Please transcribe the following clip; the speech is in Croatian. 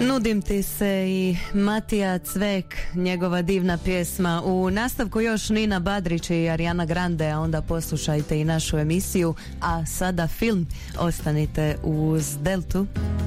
Nudim ti se i Matija Cvek, njegova divna pjesma. U nastavku još Nina Badrić i Ariana Grande, a onda poslušajte i našu emisiju. A sada film. Ostanite uz Deltu.